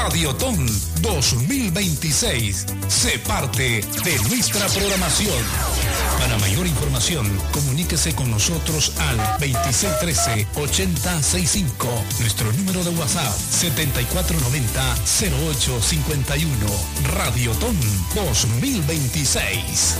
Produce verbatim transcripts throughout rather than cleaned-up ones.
Radiotón dos mil veintiséis. Sé parte de nuestra programación. Para mayor información, comuníquese con nosotros al veintiséis trece, ochenta sesenta y cinco. Nuestro número de WhatsApp setenta y cuatro noventa, cero ocho cincuenta y uno. Radiotón dos mil veintiséis.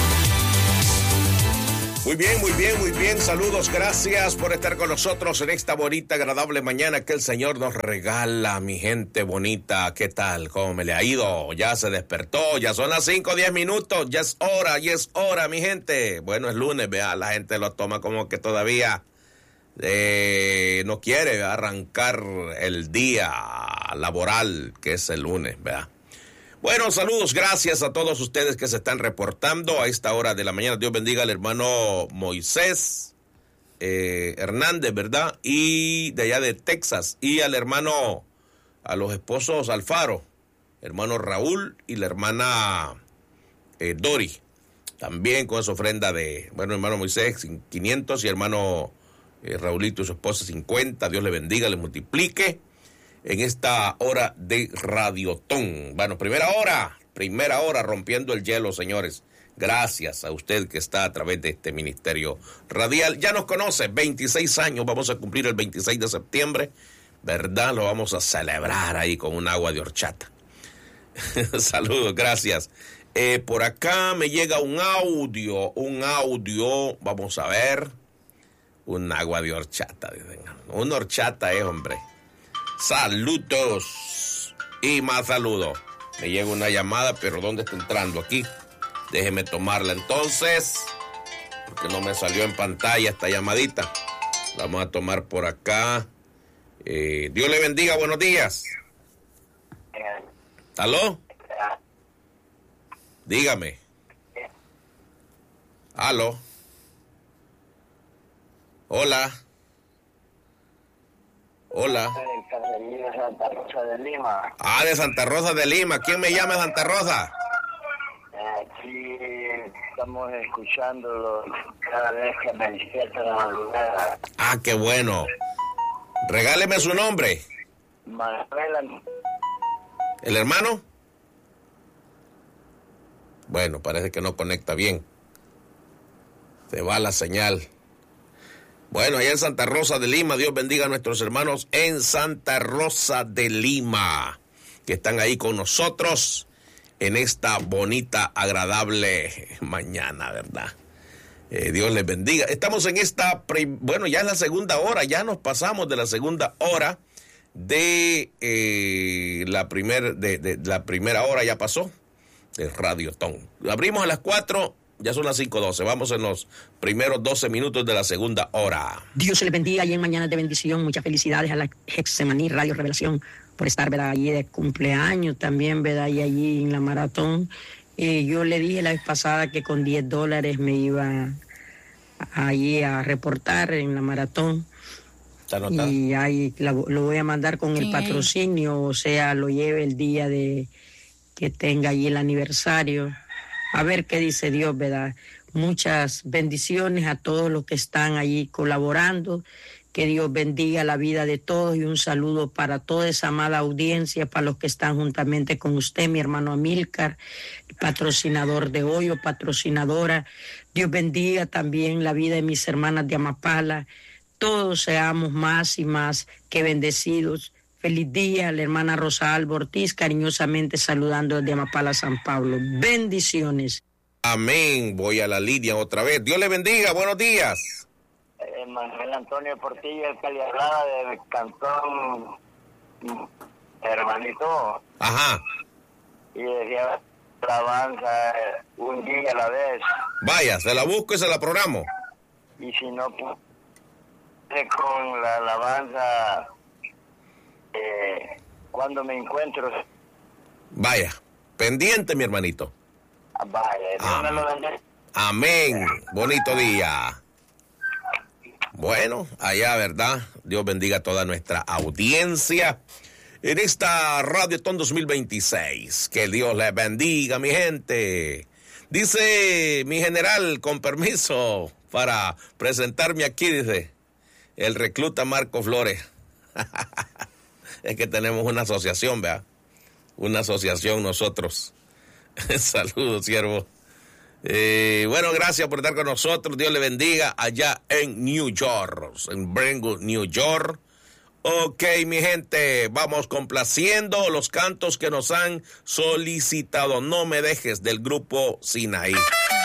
Muy bien, muy bien, muy bien. Saludos, gracias por estar con nosotros en esta bonita, agradable mañana que el Señor nos regala, mi gente bonita. ¿Qué tal? ¿Cómo me le ha ido? Ya se despertó, ya son las cinco, diez minutos, ya es hora, ya es hora, mi gente. Bueno, es lunes, vea, la gente lo toma como que todavía eh, no quiere arrancar el día laboral, que es el lunes, vea. Bueno, saludos, gracias a todos ustedes que se están reportando a esta hora de la mañana. Dios bendiga al hermano Moisés eh, Hernández, ¿verdad? Y de allá de Texas. Y al hermano, a los esposos Alfaro, hermano Raúl y la hermana eh, Dori. También con esa ofrenda de, bueno, hermano Moisés, quinientos y hermano eh, Raúlito y su esposa cincuenta. Dios le bendiga, le multiplique. En esta hora de Radiotón. Bueno, primera hora, primera hora rompiendo el hielo, señores. Gracias a usted que está a través de este ministerio radial. Ya nos conoce, veintiséis años, vamos a cumplir el veintiséis de septiembre, ¿verdad? Lo vamos a celebrar ahí con un agua de horchata. Saludos, gracias. Eh, por acá me llega un audio, un audio, vamos a ver. Un agua de horchata, dicen. Una horchata es, hombre. Saludos y más saludos. Me llega una llamada, pero ¿dónde está entrando? Aquí. Déjeme tomarla entonces, porque no me salió en pantalla esta llamadita. Vamos a tomar por acá. Eh, Dios le bendiga, buenos días. ¿Aló? Dígame. ¿Aló? Hola. Hola. De Santa Rosa de Lima. Ah, de Santa Rosa de Lima. ¿Quién me llama de Santa Rosa? Aquí estamos escuchándolo cada vez que me despierto en la madrugada. Ah, qué bueno. Regáleme su nombre. Manuel. ¿El hermano? Bueno, parece que no conecta bien. Se va la señal. Bueno, allá en Santa Rosa de Lima, Dios bendiga a nuestros hermanos en Santa Rosa de Lima, que están ahí con nosotros en esta bonita, agradable mañana, ¿verdad? Eh, Dios les bendiga. Estamos en esta, bueno, ya es la segunda hora, ya nos pasamos de la segunda hora de, eh, la, primer, de, de la primera hora, ya pasó, de Radiotón. Abrimos a las cuatro. Ya son las cinco doce. Vamos en los primeros doce minutos de la segunda hora. Dios se les bendiga y en mañanas de bendición. Muchas felicidades a la Hexemaní Radio Revelación por estar, ¿verdad?, allí de cumpleaños también, ¿verdad?, y allí en la maratón. Eh, yo le dije la vez pasada que con diez dólares me iba allí a reportar en la maratón. ¿Está anotado? Y ahí la, lo voy a mandar con el patrocinio, o sea, lo lleve el día de que tenga allí el aniversario. A ver qué dice Dios, ¿verdad? Muchas bendiciones a todos los que están allí colaborando. Que Dios bendiga la vida de todos y un saludo para toda esa amada audiencia, para los que están juntamente con usted, mi hermano Amílcar, patrocinador de hoy o patrocinadora. Dios bendiga también la vida de mis hermanas de Amapala. Todos seamos más y más que bendecidos. Feliz día, la hermana Rosa Alba Ortiz, cariñosamente saludando desde Amapala, San Pablo. Bendiciones. Amén. Voy a la línea otra vez. Dios le bendiga. Buenos días. Eh, Manuel Antonio Portilla, el que le hablaba del cantón, hermanito. Ajá. Y decía, alabanza un día a la vez. Vaya, se la busco y se la programo. Y si no, pues, con la alabanza... Eh, cuando me encuentro. Vaya, pendiente, mi hermanito. Vaya, Dios me lo bendiga. Amén. Bonito día. Bueno, allá, ¿verdad? Dios bendiga a toda nuestra audiencia en esta Radiotón dos mil veintiséis. Que Dios les bendiga, mi gente. Dice mi general, con permiso, para presentarme aquí, dice el recluta Marco Flores. Es que tenemos una asociación, ¿verdad? una asociación nosotros. Saludos, siervo. Eh, bueno, gracias por estar con nosotros. Dios le bendiga allá en New York, en Brentwood, New York. Ok, mi gente, vamos complaciendo los cantos que nos han solicitado. No me dejes, del grupo Sinaí.